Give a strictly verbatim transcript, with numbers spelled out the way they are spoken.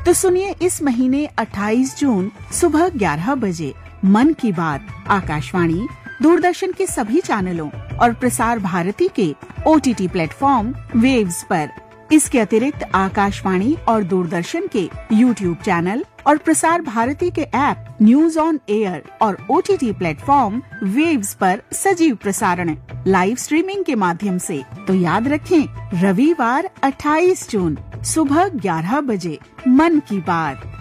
तो सुनिए इस महीने अट्ठाईस जून सुबह ग्यारह बजे मन की बात आकाशवाणी, दूरदर्शन के सभी चैनलों और प्रसार भारती के ओटीटी प्लेटफॉर्म वेव्स पर। इसके अतिरिक्त आकाशवाणी और दूरदर्शन के यूट्यूब चैनल और प्रसार भारती के ऐप न्यूज ऑन एयर और ओटीटी प्लेटफॉर्म वेव्स पर सजीव प्रसारण लाइव स्ट्रीमिंग के माध्यम से। तो याद रखें, रविवार अट्ठाईस जून सुबह ग्यारह बजे मन की बात।